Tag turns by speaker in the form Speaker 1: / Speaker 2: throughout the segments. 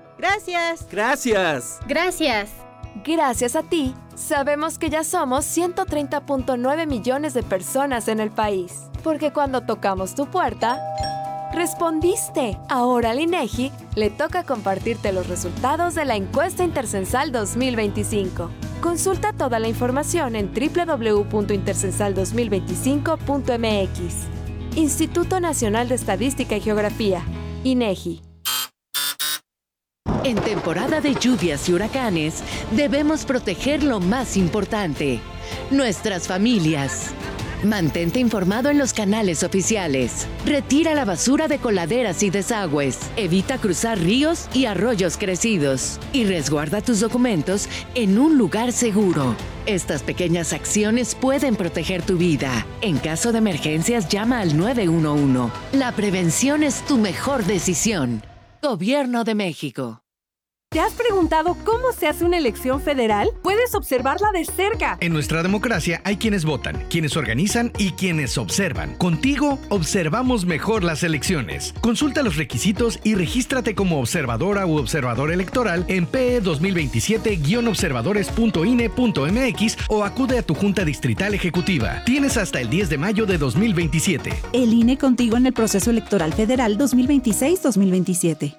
Speaker 1: Gracias.
Speaker 2: Gracias.
Speaker 3: Gracias.
Speaker 4: Gracias a ti, sabemos que ya somos 130.9 millones de personas en el país. Porque cuando tocamos tu puerta, respondiste. Ahora al INEGI le toca compartirte los resultados de la encuesta Intercensal 2025. Consulta toda la información en www.intercensal2025.mx. Instituto Nacional de Estadística y Geografía, INEGI.
Speaker 5: En temporada de lluvias y huracanes, debemos proteger lo más importante, nuestras familias. Mantente informado en los canales oficiales. Retira la basura de coladeras y desagües. Evita cruzar ríos y arroyos crecidos. Y resguarda tus documentos en un lugar seguro. Estas pequeñas acciones pueden proteger tu vida. En caso de emergencias, llama al 911. La prevención es tu mejor decisión. Gobierno de México.
Speaker 6: ¿Te has preguntado cómo se hace una elección federal? Puedes observarla de cerca.
Speaker 7: En nuestra democracia hay quienes votan, quienes organizan y quienes observan. Contigo observamos mejor las elecciones. Consulta los requisitos y regístrate como observadora u observador electoral en PE 2027-observadores.ine.mx o acude a tu Junta Distrital Ejecutiva. Tienes hasta el 10 de mayo de 2027.
Speaker 8: El INE contigo en el proceso electoral federal 2026-2027.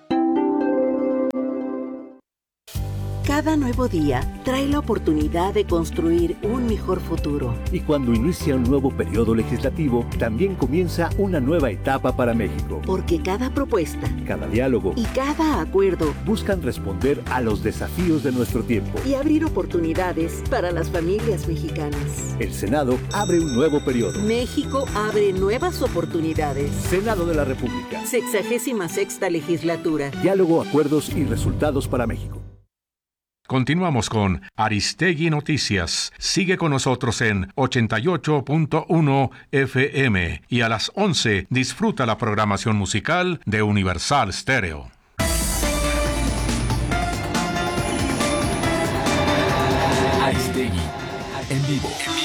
Speaker 9: Cada nuevo día trae la oportunidad de construir un mejor futuro.
Speaker 10: Y cuando inicia un nuevo periodo legislativo, también comienza una nueva etapa para México.
Speaker 9: Porque cada propuesta,
Speaker 10: cada diálogo
Speaker 9: y cada acuerdo
Speaker 10: buscan responder a los desafíos de nuestro tiempo
Speaker 9: y abrir oportunidades para las familias mexicanas.
Speaker 10: El Senado abre un nuevo periodo.
Speaker 9: México abre nuevas oportunidades.
Speaker 10: Senado de la República.
Speaker 9: 66ª legislatura.
Speaker 10: Diálogo, acuerdos y resultados para México.
Speaker 11: Continuamos con Aristegui Noticias. Sigue con nosotros en 88.1 FM y a las 11 disfruta la programación musical de Universal Stereo.
Speaker 12: Aristegui, en vivo.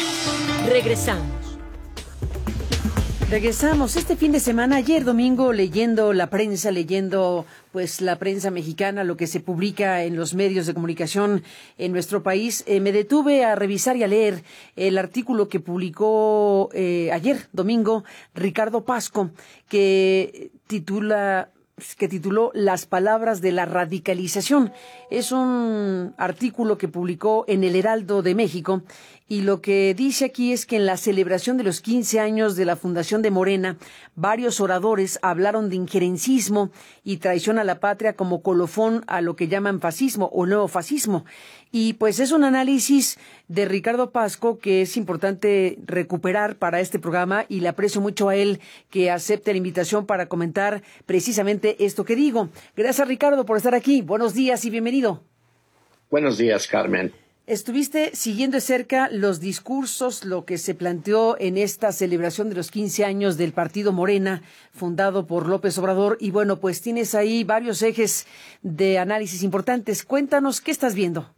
Speaker 13: Regresamos este fin de semana, ayer domingo, leyendo la prensa mexicana, lo que se publica en los medios de comunicación en nuestro país. Me detuve a revisar y a leer el artículo que publicó ayer domingo Ricardo Pasco, que tituló Las palabras de la radicalización. Es un artículo que publicó en El Heraldo de México y lo que dice aquí es que en la celebración de los 15 años de la fundación de Morena, varios oradores hablaron de injerencismo y traición a la patria como colofón a lo que llaman fascismo o neofascismo. Y pues es un análisis de Ricardo Pasco que es importante recuperar para este programa y le aprecio mucho a él que acepte la invitación para comentar precisamente esto que digo. Gracias, Ricardo, por estar aquí. Buenos días y bienvenido.
Speaker 14: Buenos días, Carmen.
Speaker 13: Estuviste siguiendo de cerca los discursos, lo que se planteó en esta celebración de los 15 años del Partido Morena, fundado por López Obrador. Y bueno, pues tienes ahí varios ejes de análisis importantes. Cuéntanos, ¿qué estás viendo?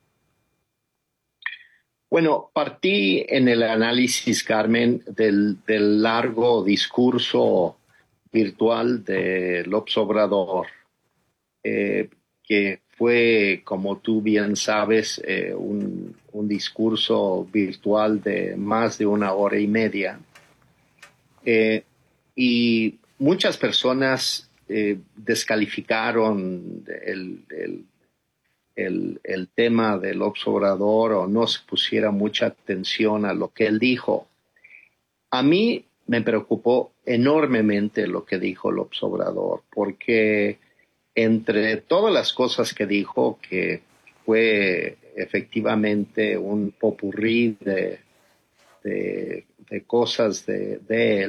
Speaker 14: Bueno, partí en el análisis, Carmen, del largo discurso virtual de López Obrador, que fue, como tú bien sabes, un discurso virtual de más de 1 hora y media. Y muchas personas descalificaron el tema del López Obrador o no se pusiera mucha atención a lo que él dijo. A mí me preocupó enormemente lo que dijo López Obrador, porque entre todas las cosas que dijo, que fue efectivamente un popurrí de cosas de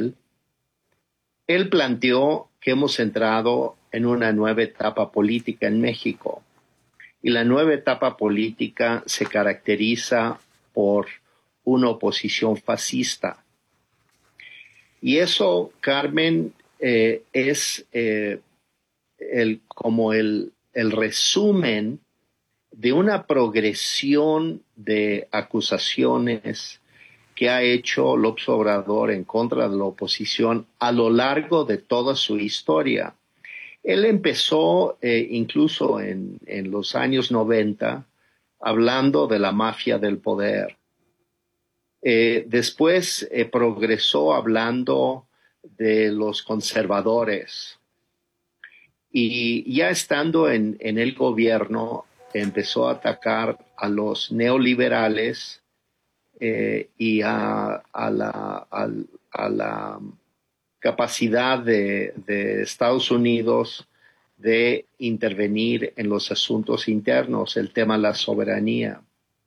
Speaker 14: él planteó que hemos entrado en una nueva etapa política en México. Y la nueva etapa política se caracteriza por una oposición fascista. Y eso, Carmen, es como el resumen de una progresión de acusaciones que ha hecho López Obrador en contra de la oposición a lo largo de toda su historia. Él empezó incluso en los años 90 hablando de la mafia del poder. Después progresó hablando de los conservadores. Y ya estando en el gobierno, empezó a atacar a los neoliberales y a la capacidad de Estados Unidos de intervenir en los asuntos internos, el tema de la soberanía.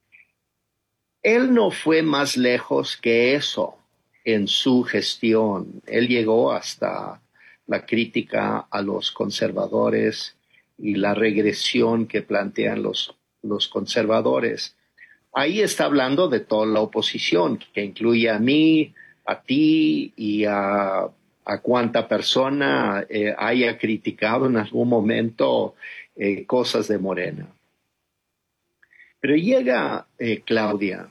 Speaker 14: Él no fue más lejos que eso en su gestión. Él llegó hasta la crítica a los conservadores y la regresión que plantean los conservadores. Ahí está hablando de toda la oposición, que incluye a mí, a ti y a cuánta persona haya criticado en algún momento cosas de Morena. Pero llega Claudia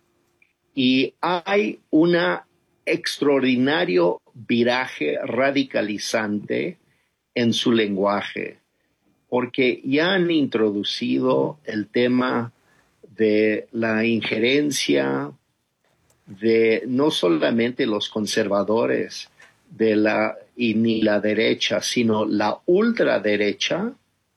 Speaker 14: y hay un extraordinario viraje radicalizante en su lenguaje, porque ya han introducido el tema de la injerencia de no solamente los conservadores ni la derecha, sino la ultraderecha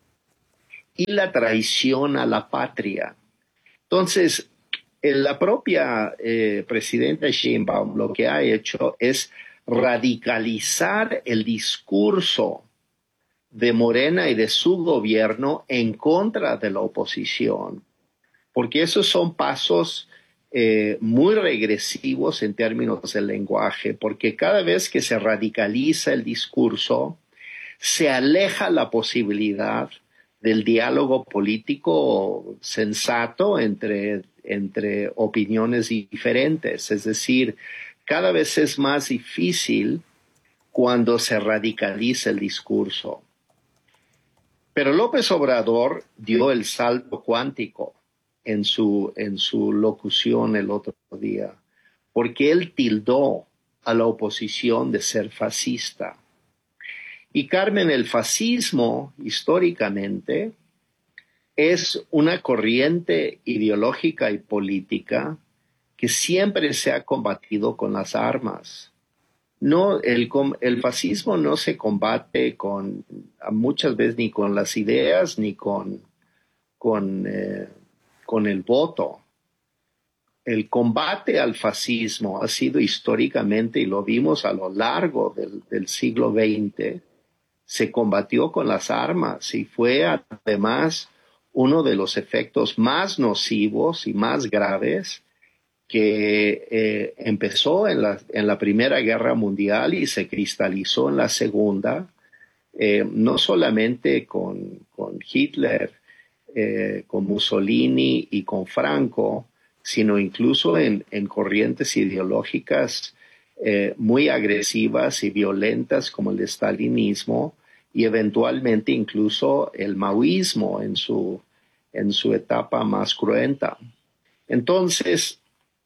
Speaker 14: y la traición a la patria. Entonces, la propia presidenta Sheinbaum lo que ha hecho es radicalizar el discurso de Morena y de su gobierno en contra de la oposición, porque esos son pasos muy regresivos en términos del lenguaje, porque cada vez que se radicaliza el discurso, se aleja la posibilidad del diálogo político sensato entre opiniones diferentes. Es decir, cada vez es más difícil cuando se radicaliza el discurso. Pero López Obrador dio el salto cuántico en su locución el otro día, porque él tildó a la oposición de ser fascista. Y Carmen, el fascismo históricamente es una corriente ideológica y política que siempre se ha combatido con las armas. No, el fascismo no se combate muchas veces ni con las ideas ni con el voto. El combate al fascismo ha sido históricamente, y lo vimos a lo largo del siglo XX, se combatió con las armas y fue además uno de los efectos más nocivos y más graves que empezó en la Primera Guerra Mundial y se cristalizó en la Segunda, no solamente con Hitler, con Mussolini y con Franco, sino incluso en corrientes ideológicas muy agresivas y violentas como el stalinismo y eventualmente incluso el maoísmo en su etapa más cruenta. Entonces,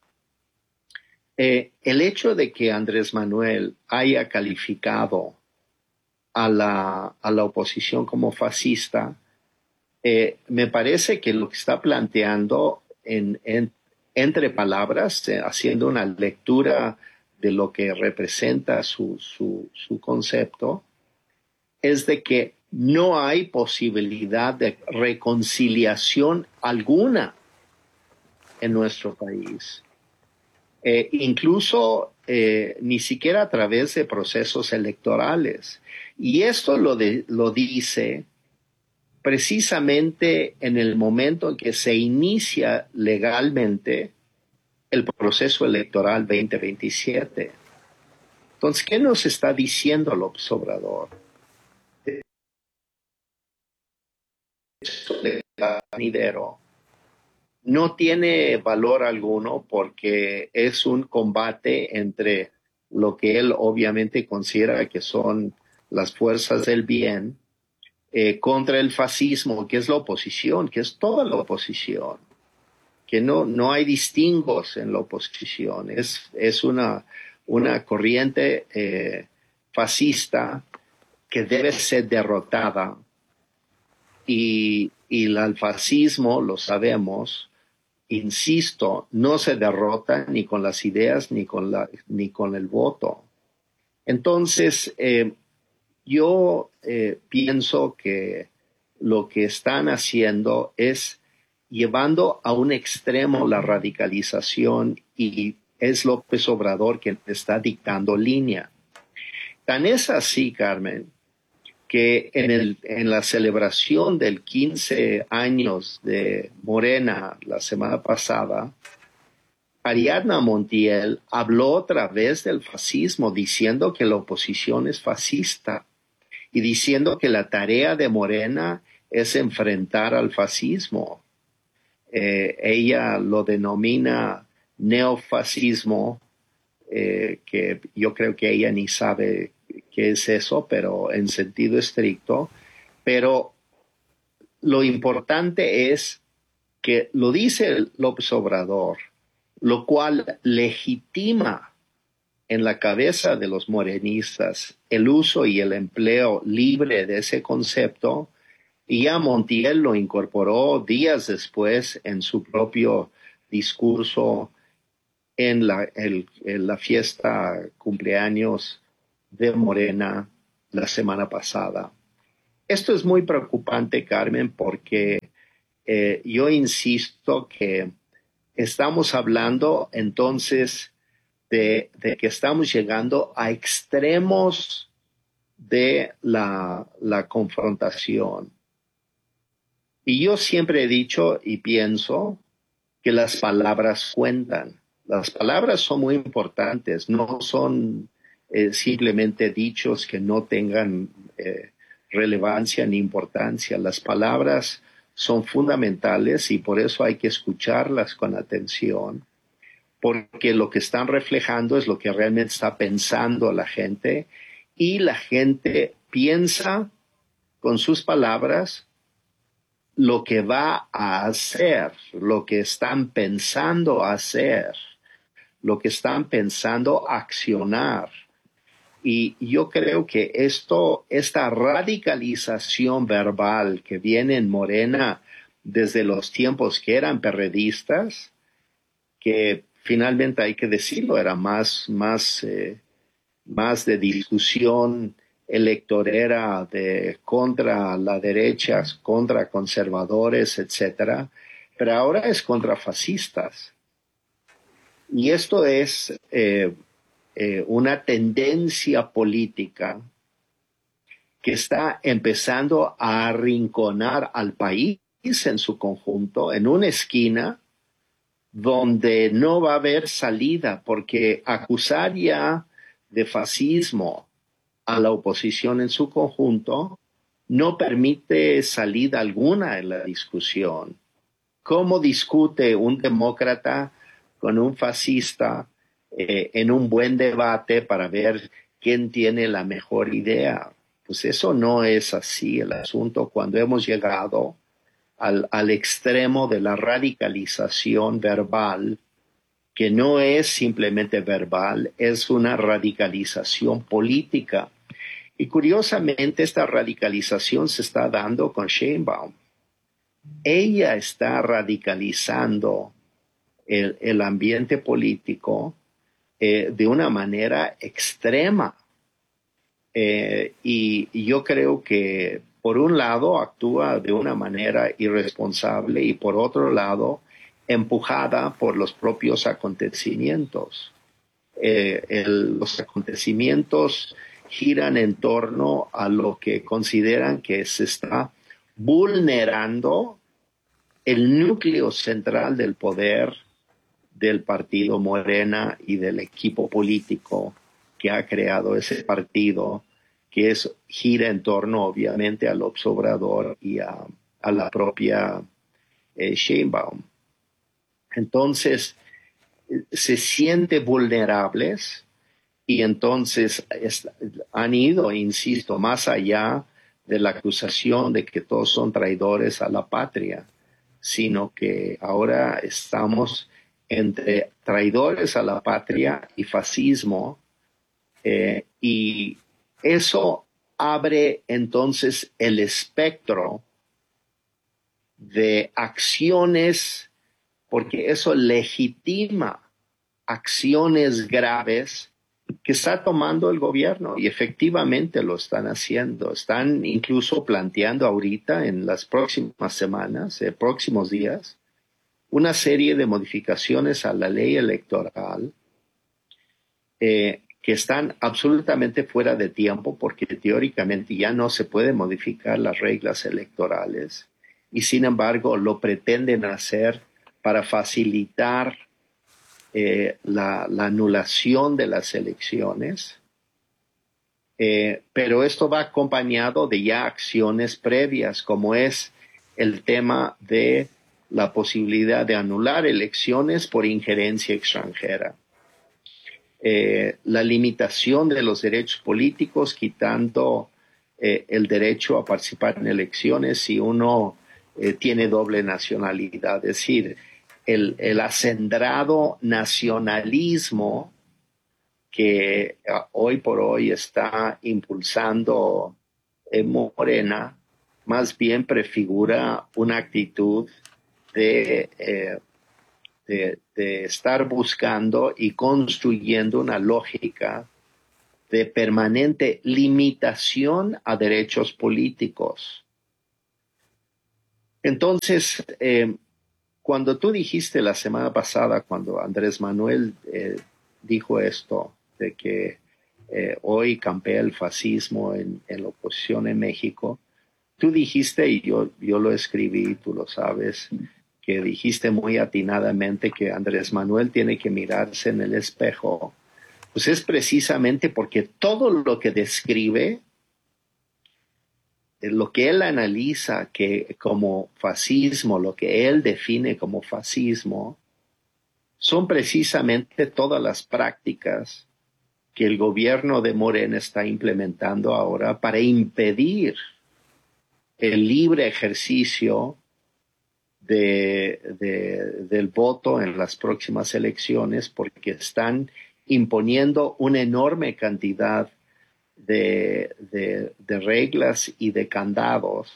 Speaker 14: el hecho de que Andrés Manuel haya calificado a la oposición como fascista, me parece que lo que está planteando entre palabras, haciendo una lectura de lo que representa su concepto, es de que no hay posibilidad de reconciliación alguna en nuestro país. Incluso ni siquiera a través de procesos electorales. Y esto lo dice precisamente en el momento en que se inicia legalmente el proceso electoral 2027. Entonces, ¿qué nos está diciendo López Obrador? No tiene valor alguno porque es un combate entre lo que él obviamente considera que son las fuerzas del bien contra el fascismo, que es la oposición, que es toda la oposición, que no hay distingos en la oposición, es una corriente fascista que debe ser derrotada. Y el fascismo, lo sabemos, insisto, no se derrota ni con las ideas ni con el voto. Entonces, yo pienso que lo que están haciendo es llevando a un extremo la radicalización, y es López Obrador quien está dictando línea. Tan es así, Carmen, que en la celebración del 15 años de Morena la semana pasada, Ariadna Montiel habló otra vez del fascismo, diciendo que la oposición es fascista y diciendo que la tarea de Morena es enfrentar al fascismo. Ella lo denomina neofascismo, que yo creo que ella ni sabe qué es eso, pero en sentido estricto. Pero lo importante es que lo dice López Obrador, lo cual legitima en la cabeza de los morenistas el uso y el empleo libre de ese concepto, y ya Montiel lo incorporó días después en su propio discurso en la fiesta cumpleaños de Morena la semana pasada. Esto es muy preocupante, Carmen, porque yo insisto que estamos hablando entonces de que estamos llegando a extremos de la confrontación. Y yo siempre he dicho y pienso que las palabras cuentan. Las palabras son muy importantes, no son simplemente dichos que no tengan relevancia ni importancia. Las palabras son fundamentales y por eso hay que escucharlas con atención, porque lo que están reflejando es lo que realmente está pensando la gente, y la gente piensa con sus palabras lo que va a hacer, lo que están pensando hacer, lo que están pensando accionar. Y yo creo que esta radicalización verbal que viene en Morena desde los tiempos que eran perredistas, que finalmente hay que decirlo, era más de discusión electorera contra la derecha, contra conservadores, etcétera, pero ahora es contra fascistas. Y esto es una tendencia política que está empezando a arrinconar al país en su conjunto en una esquina donde no va a haber salida, porque acusar ya de fascismo a la oposición en su conjunto no permite salida alguna en la discusión. ¿Cómo discute un demócrata con un fascista en un buen debate para ver quién tiene la mejor idea? Pues eso no es así el asunto cuando hemos llegado al extremo de la radicalización verbal, que no es simplemente verbal, es una radicalización política. Y curiosamente esta radicalización se está dando con Sheinbaum. Ella está radicalizando el ambiente político de una manera extrema. Y yo creo que por un lado actúa de una manera irresponsable y por otro lado empujada por los propios acontecimientos. Los acontecimientos giran en torno a lo que consideran que se está vulnerando el núcleo central del poder del partido Morena y del equipo político que ha creado ese partido, que gira en torno obviamente al López Obrador y a la propia Sheinbaum. Entonces se sienten vulnerables y entonces han ido, insisto, más allá de la acusación de que todos son traidores a la patria, sino que ahora estamos entre traidores a la patria y fascismo, y eso abre entonces el espectro de acciones, porque eso legitima acciones graves que está tomando el gobierno, y efectivamente lo están haciendo. Están incluso planteando ahorita, en las próximas semanas, próximos días, una serie de modificaciones a la ley electoral que están absolutamente fuera de tiempo, porque teóricamente ya no se pueden modificar las reglas electorales, y sin embargo lo pretenden hacer para facilitar la anulación de las elecciones. Pero esto va acompañado de ya acciones previas, como es el tema de la posibilidad de anular elecciones por injerencia extranjera. La limitación de los derechos políticos, quitando el derecho a participar en elecciones si uno tiene doble nacionalidad. Es decir, el acendrado nacionalismo que hoy por hoy está impulsando Morena, más bien prefigura una actitud de estar buscando y construyendo una lógica de permanente limitación a derechos políticos. Entonces, cuando tú dijiste la semana pasada, cuando Andrés Manuel dijo esto, de que hoy campea el fascismo en la oposición en México, tú dijiste, y yo lo escribí, tú lo sabes, que dijiste muy atinadamente que Andrés Manuel tiene que mirarse en el espejo. Pues es precisamente porque todo lo que describe, lo que él analiza que como fascismo, lo que él define como fascismo, son precisamente todas las prácticas que el gobierno de Morena está implementando ahora para impedir el libre ejercicio del voto en las próximas elecciones, porque están imponiendo una enorme cantidad de reglas y de candados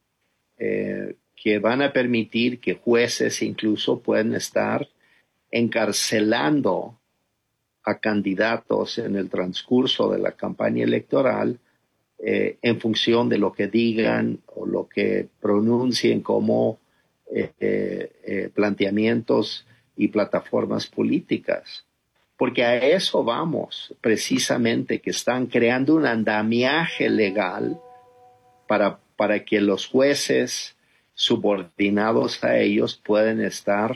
Speaker 14: que van a permitir que jueces incluso puedan estar encarcelando a candidatos en el transcurso de la campaña electoral en función de lo que digan o lo que pronuncien como planteamientos y plataformas políticas. Porque a eso vamos, precisamente, que están creando un andamiaje legal para que los jueces subordinados a ellos puedan estar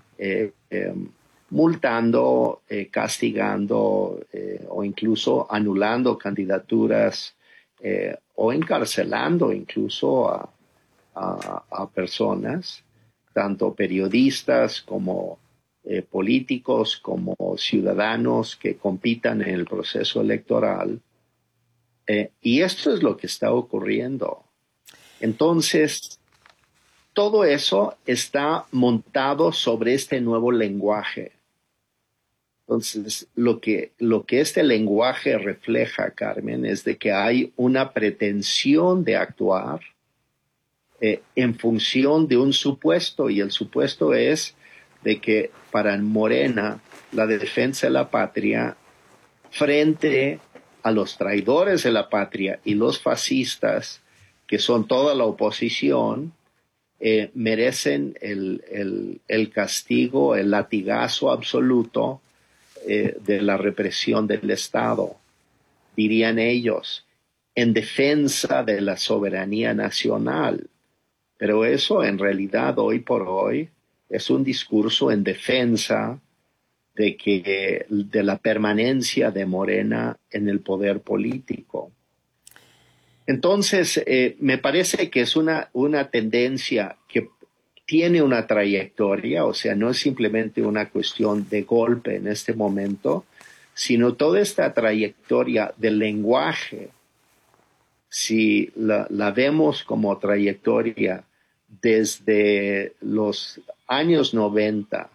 Speaker 14: multando, castigando o incluso anulando candidaturas o encarcelando incluso a personas, tanto periodistas como políticos, como ciudadanos que compitan en el proceso electoral. Y esto es lo que está ocurriendo. Entonces, todo eso está montado sobre este nuevo lenguaje. Entonces, lo que este lenguaje refleja, Carmen, es de que hay una pretensión de actuar en función de un supuesto, y el supuesto es de que para Morena la defensa de la patria frente a los traidores de la patria y los fascistas, que son toda la oposición, merecen el castigo, el latigazo absoluto de la represión del Estado, dirían ellos, en defensa de la soberanía nacional. Pero eso en realidad hoy por hoy es un discurso en defensa de la permanencia de Morena en el poder político. Entonces, me parece que es una tendencia que tiene una trayectoria, o sea, no es simplemente una cuestión de golpe en este momento, sino toda esta trayectoria del lenguaje, si la vemos como trayectoria desde los años 90,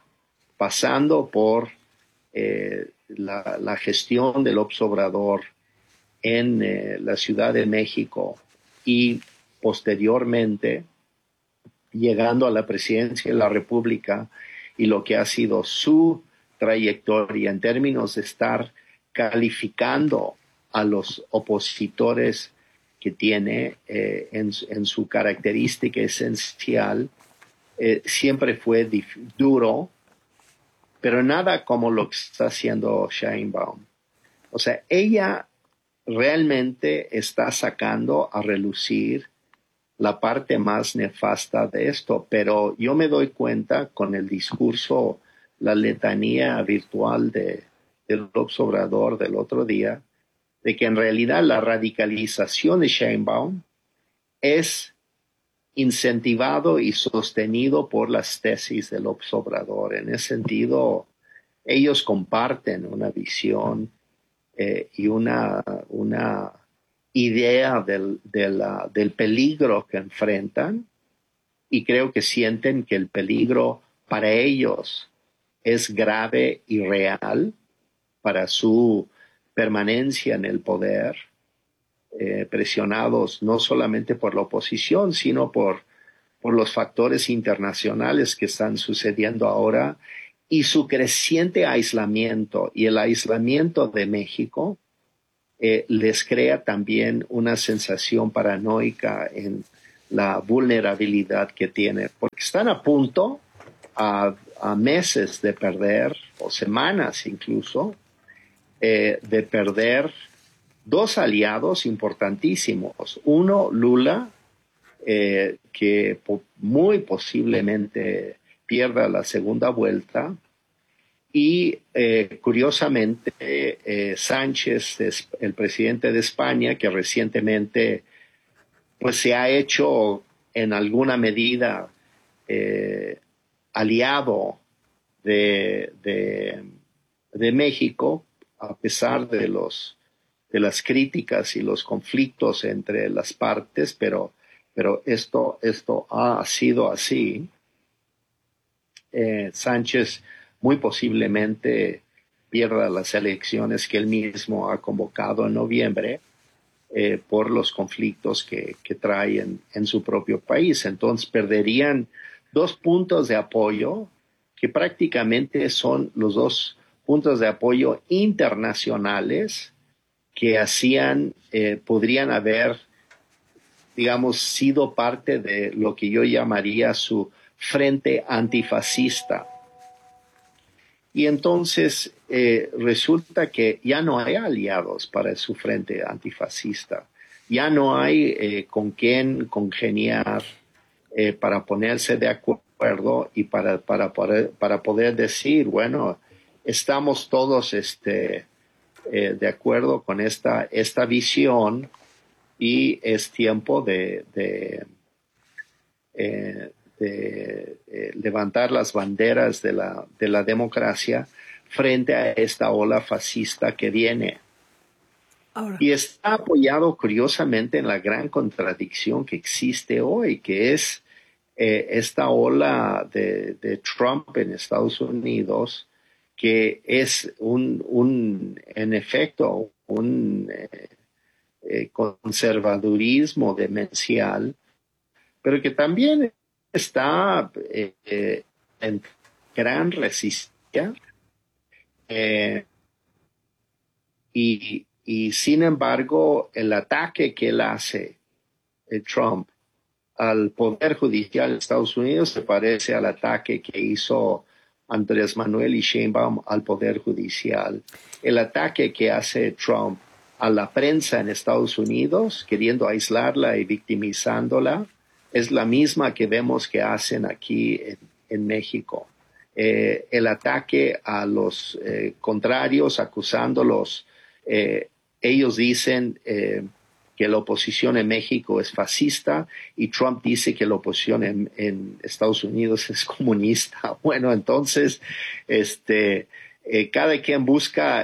Speaker 14: pasando por la gestión del López Obrador en la Ciudad de México y posteriormente llegando a la presidencia de la República y lo que ha sido su trayectoria en términos de estar calificando a los opositores que tiene en su característica esencial, siempre fue duro, pero nada como lo que está haciendo Sheinbaum. O sea, ella realmente está sacando a relucir la parte más nefasta de esto, pero yo me doy cuenta con el discurso, la letanía virtual del López Obrador del otro día, de que en realidad la radicalización de Sheinbaum es incentivado y sostenido por las tesis del López Obrador. En ese sentido, ellos comparten una visión y una idea del peligro que enfrentan, y creo que sienten que el peligro para ellos es grave y real para su permanencia en el poder, presionados no solamente por la oposición, sino por los factores internacionales que están sucediendo ahora y su creciente aislamiento. Y el aislamiento de México les crea también una sensación paranoica en la vulnerabilidad que tiene, porque están a punto, a meses de perder, o semanas incluso, de perder dos aliados importantísimos. Uno, Lula, que muy posiblemente pierda la segunda vuelta, y curiosamente Sánchez, el presidente de España, que recientemente pues se ha hecho en alguna medida aliado de México, a pesar de las críticas y los conflictos entre las partes, pero esto ha sido así. Sánchez muy posiblemente pierda las elecciones que él mismo ha convocado en noviembre por los conflictos que trae en su propio país. Entonces perderían 2 puntos de apoyo que prácticamente son los 2 puntos de apoyo internacionales que podrían haber, digamos, sido parte de lo que yo llamaría su frente antifascista. Y entonces resulta que ya no hay aliados para su frente antifascista, ya no hay con quién congeniar para ponerse de acuerdo y para poder decir, bueno, estamos todos de acuerdo con esta visión y es tiempo de levantar las banderas de la democracia frente a esta ola fascista que viene. Ahora. Y está apoyado curiosamente en la gran contradicción que existe hoy, que es esta ola de Trump en Estados Unidos, que es en efecto un conservadurismo demencial, pero que también está en gran resistencia y sin embargo el ataque que él hace, Trump, al Poder Judicial de Estados Unidos se parece al ataque que hizo Andrés Manuel y Sheinbaum al Poder Judicial. El ataque que hace Trump a la prensa en Estados Unidos, queriendo aislarla y victimizándola, es la misma que vemos que hacen aquí en México. El ataque a los contrarios, acusándolos, ellos dicen que la oposición en México es fascista y Trump dice que la oposición en Estados Unidos es comunista. Bueno, entonces, cada quien busca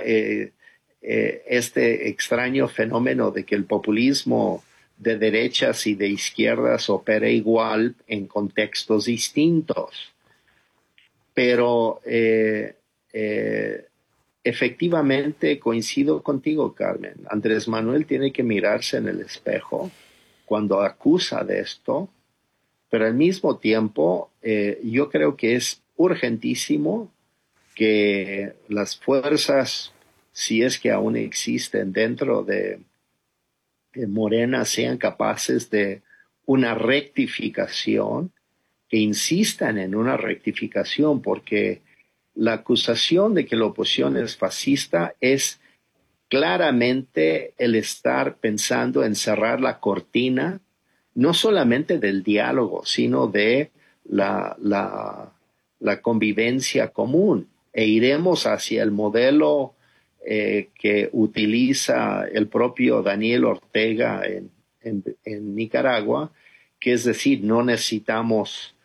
Speaker 14: este extraño fenómeno de que el populismo de derechas y de izquierdas opera igual en contextos distintos. Pero efectivamente coincido contigo, Carmen. Andrés Manuel tiene que mirarse en el espejo cuando acusa de esto, pero al mismo tiempo yo creo que es urgentísimo que las fuerzas, si es que aún existen dentro de Morena, sean capaces de una rectificación, que insistan en una rectificación, porque la acusación de que la oposición es fascista es claramente el estar pensando en cerrar la cortina, no solamente del diálogo, sino de la convivencia común. E iremos hacia el modelo que utiliza el propio Daniel Ortega en Nicaragua, que es decir, no necesitamos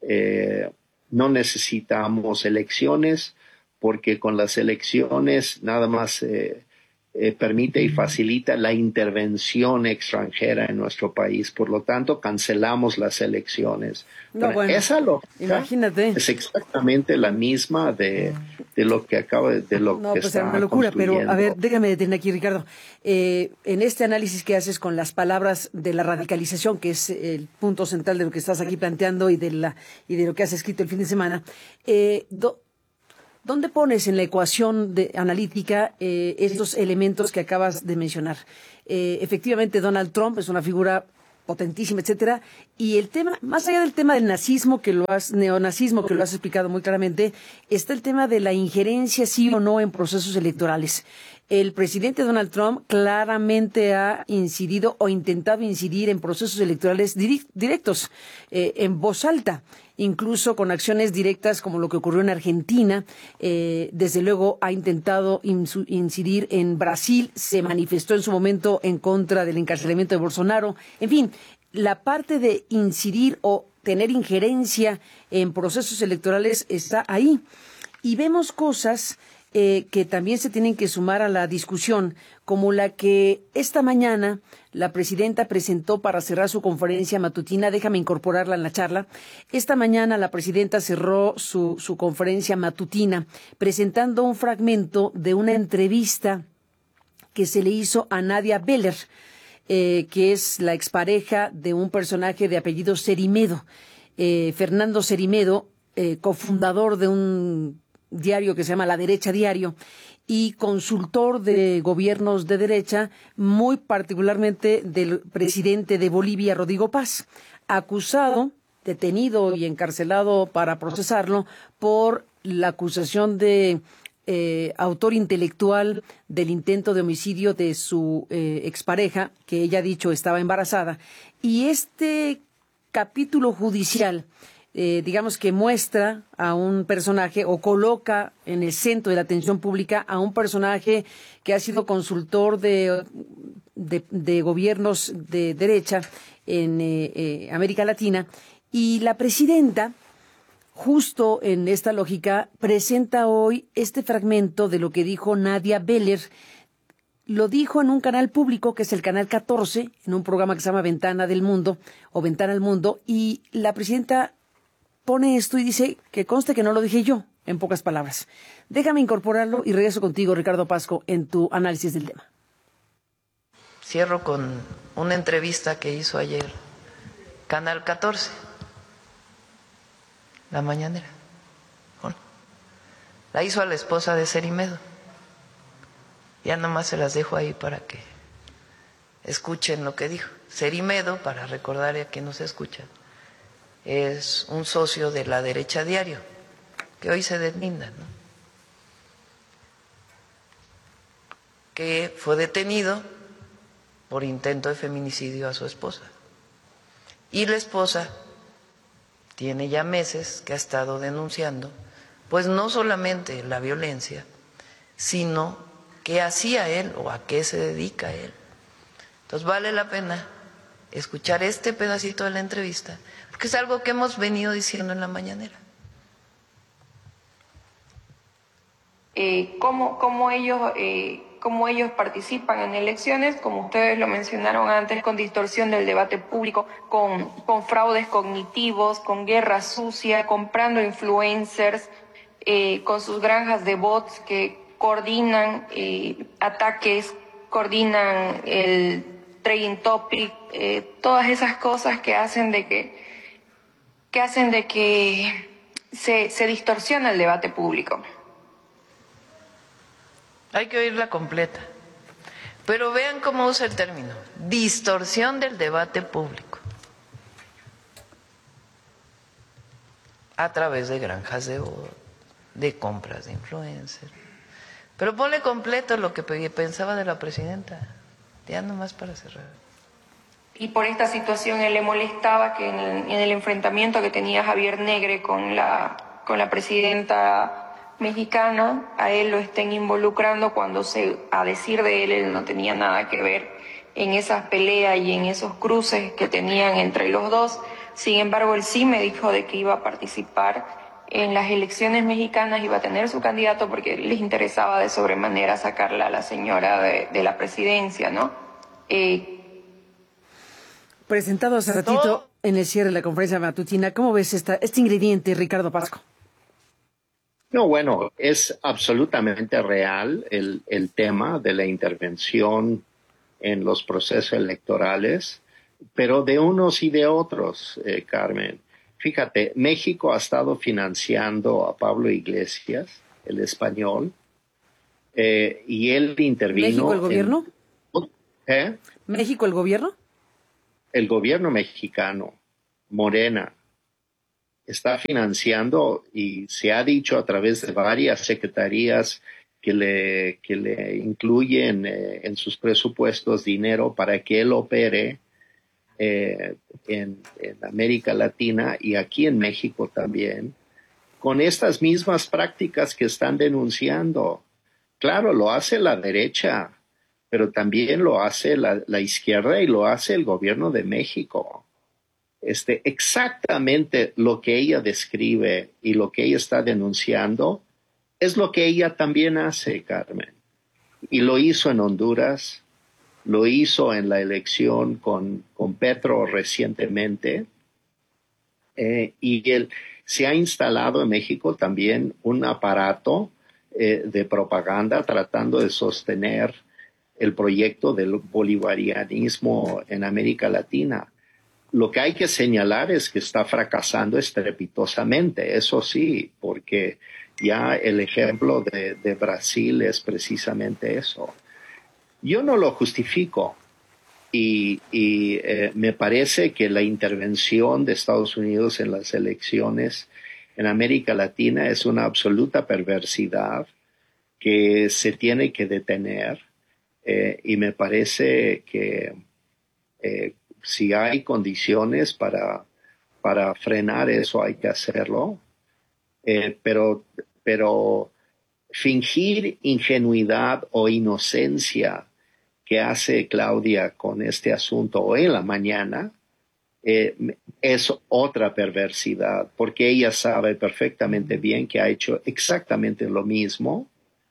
Speaker 14: elecciones, porque con las elecciones nada más permite y facilita la intervención extranjera en nuestro país. Por lo tanto, cancelamos las elecciones. Esa lógica, imagínate, es exactamente la misma de lo que acaba de lo que
Speaker 13: pues
Speaker 14: está
Speaker 13: era una locura,
Speaker 14: construyendo.
Speaker 13: pero a ver, déjame detener aquí, Ricardo. En este análisis que haces con las palabras de la radicalización, que es el punto central de lo que estás aquí planteando y de lo que has escrito el fin de semana, ¿dónde pones en la ecuación analítica estos elementos que acabas de mencionar? Efectivamente, Donald Trump es una figura potentísima, etcétera, y el tema, más allá del tema del neonazismo que lo has explicado muy claramente, está el tema de la injerencia, sí o no, en procesos electorales. El presidente Donald Trump claramente ha incidido o intentado incidir en procesos electorales directos, en voz alta, incluso con acciones directas como lo que ocurrió en Argentina. Desde luego ha intentado incidir en Brasil, se manifestó en su momento en contra del encarcelamiento de Bolsonaro. En fin, la parte de incidir o tener injerencia en procesos electorales está ahí. Y vemos cosas que también se tienen que sumar a la discusión, como la que esta mañana la presidenta presentó para cerrar su conferencia matutina. Déjame incorporarla en la charla. Esta mañana la presidenta cerró su conferencia matutina presentando un fragmento de una entrevista que se le hizo a Nadia Beller, que es la expareja de un personaje de apellido Cerimedo, Fernando Cerimedo, cofundador de un diario que se llama La Derecha Diario y consultor de gobiernos de derecha, muy particularmente del presidente de Bolivia, Rodrigo Paz, acusado, detenido y encarcelado para procesarlo por la acusación de autor intelectual del intento de homicidio de su expareja, que ella ha dicho estaba embarazada. Y este capítulo judicial digamos que muestra a un personaje o coloca en el centro de la atención pública a un personaje que ha sido consultor de gobiernos de derecha en América Latina, y la presidenta, justo en esta lógica, presenta hoy este fragmento de lo que dijo Nadia Beller. Lo dijo en un canal público que es el Canal 14, en un programa que se llama Ventana del Mundo o Ventana al Mundo, y la presidenta pone esto y dice que conste que no lo dije yo, en pocas palabras. Déjame incorporarlo y regreso contigo, Ricardo Pasco, en tu análisis del tema.
Speaker 1: Cierro con una entrevista que hizo ayer Canal 14, La Mañanera. Bueno, la hizo a la esposa de Cerimedo. Ya nomás se las dejo ahí para que escuchen lo que dijo. Cerimedo, para recordar a quien nos escucha, es un socio de La Derecha Diario, que hoy se deslinda, ¿no? Que fue detenido por intento de feminicidio a su esposa. Y la esposa tiene ya meses que ha estado denunciando, pues no solamente la violencia, sino qué hacía él o a qué se dedica él. Entonces vale la pena escuchar este pedacito de la entrevista, porque es algo que hemos venido diciendo en la mañanera.
Speaker 2: Cómo ellos participan en elecciones, como ustedes lo mencionaron antes, con distorsión del debate público, con fraudes cognitivos, con guerra sucia, comprando influencers, con sus granjas de bots que coordinan ataques, coordinan el trending topic, todas esas cosas que hacen de que se distorsiona el debate público.
Speaker 1: Hay que oírla completa. Pero vean cómo usa el término, distorsión del debate público. A través de granjas de voz, de compras de influencers. Pero ponle completo lo que pensaba de la presidenta, ya nomás para cerrar.
Speaker 2: Y por esta situación él le molestaba que en el enfrentamiento que tenía Javier Negre con la presidenta mexicana, a él lo estén involucrando cuando a decir de él no tenía nada que ver en esas peleas y en esos cruces que tenían entre los dos. Sin embargo, él sí me dijo de que iba a participar en las elecciones mexicanas, iba a tener su candidato porque les interesaba de sobremanera sacarla a la señora de la presidencia, ¿no?
Speaker 13: Presentado hace ratito en el cierre de la conferencia matutina, ¿cómo ves este ingrediente, Ricardo Pasco?
Speaker 14: No, bueno, es absolutamente real el tema de la intervención en los procesos electorales, pero de unos y de otros, Carmen. Fíjate, México ha estado financiando a Pablo Iglesias, el español, y él intervino.
Speaker 13: ¿México el gobierno?
Speaker 14: ¿Eh?
Speaker 13: ¿México el gobierno?
Speaker 14: El gobierno mexicano, Morena, está financiando y se ha dicho a través de varias secretarías que le incluyen en sus presupuestos dinero para que él opere en América Latina y aquí en México también, con estas mismas prácticas que están denunciando. Claro, lo hace la derecha, pero también lo hace la izquierda y lo hace el gobierno de México. Exactamente lo que ella describe y lo que ella está denunciando es lo que ella también hace, Carmen. Y lo hizo en Honduras, lo hizo en la elección con Petro recientemente, y él se ha instalado en México también un aparato de propaganda tratando de sostener el proyecto del bolivarianismo en América Latina. Lo que hay que señalar es que está fracasando estrepitosamente, eso sí, porque ya el ejemplo de Brasil es precisamente eso. Yo no lo justifico y me parece que la intervención de Estados Unidos en las elecciones en América Latina es una absoluta perversidad que se tiene que detener, y me parece que si hay condiciones para frenar eso, hay que hacerlo. Pero fingir ingenuidad o inocencia que hace Claudia con este asunto hoy en la mañana es otra perversidad, porque ella sabe perfectamente bien que ha hecho exactamente lo mismo.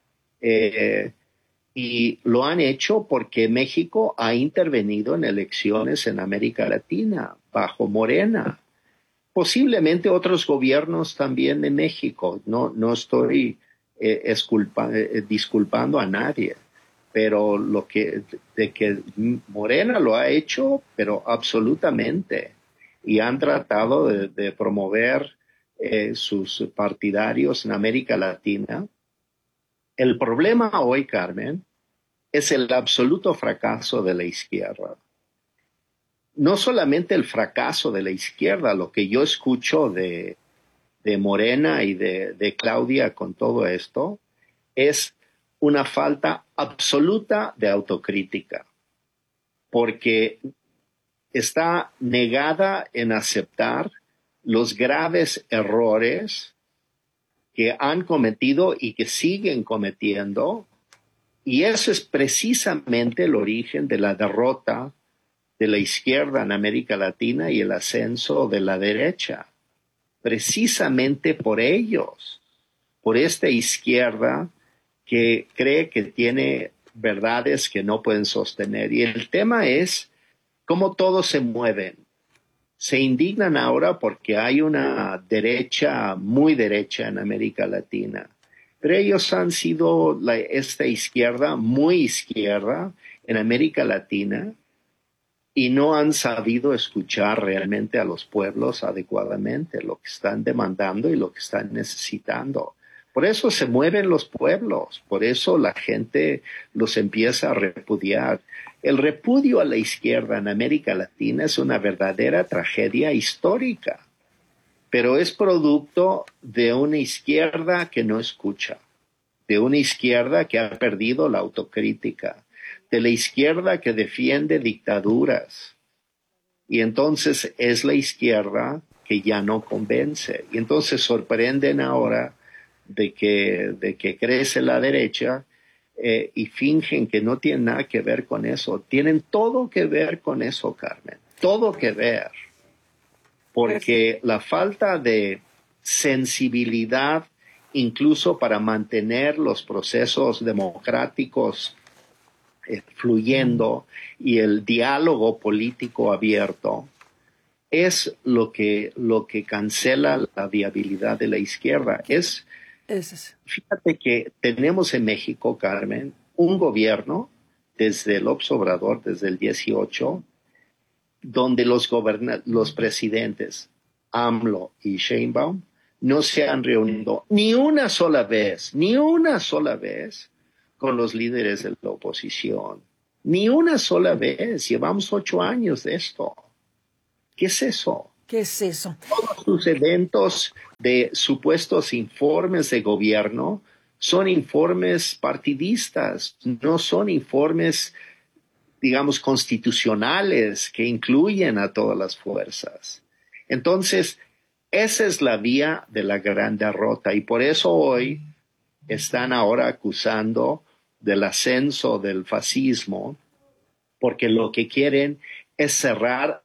Speaker 14: Y lo han hecho porque México ha intervenido en elecciones en América Latina bajo Morena. Posiblemente otros gobiernos también de México. No estoy disculpando a nadie, pero de que Morena lo ha hecho, pero absolutamente. Y han tratado de promover sus partidarios en América Latina. El problema hoy, Carmen, es el absoluto fracaso de la izquierda. No solamente el fracaso de la izquierda, lo que yo escucho de Morena y de Claudia con todo esto, es una falta absoluta de autocrítica, porque está negada en aceptar los graves errores que han cometido y que siguen cometiendo, y eso es precisamente el origen de la derrota de la izquierda en América Latina y el ascenso de la derecha. Precisamente por ellos, por esta izquierda que cree que tiene verdades que no pueden sostener. Y el tema es cómo todos se mueven. Se indignan ahora porque hay una derecha, muy derecha en América Latina. pero ellos han sido esta izquierda, muy izquierda, en América Latina, y no han sabido escuchar realmente a los pueblos adecuadamente, lo que están demandando y lo que están necesitando. Por eso se mueven los pueblos, por eso la gente los empieza a repudiar. El repudio a la izquierda en América Latina es una verdadera tragedia histórica, pero es producto de una izquierda que no escucha, de una izquierda que ha perdido la autocrítica, de la izquierda que defiende dictaduras. Y entonces es la izquierda que ya no convence. Y entonces sorprenden ahora de que crece la derecha y fingen que no tienen nada que ver con eso. Tienen todo que ver con eso, Carmen. Todo que ver. Porque la falta de sensibilidad, incluso para mantener los procesos democráticos fluyendo y el diálogo político abierto, es lo que cancela la viabilidad de la izquierda. Fíjate que tenemos en México, Carmen, un gobierno desde López Obrador, desde el 18, donde los presidentes AMLO y Sheinbaum no se han reunido ni una sola vez con los líderes de la oposición. Ni una sola vez. Llevamos 8 años de esto. ¿Qué es eso?
Speaker 13: ¿Qué es eso?
Speaker 14: Todos sus eventos de supuestos informes de gobierno son informes partidistas, no son informes, digamos, constitucionales que incluyen a todas las fuerzas. Entonces, esa es la vía de la gran derrota y por eso hoy están ahora acusando del ascenso del fascismo, porque lo que quieren es cerrar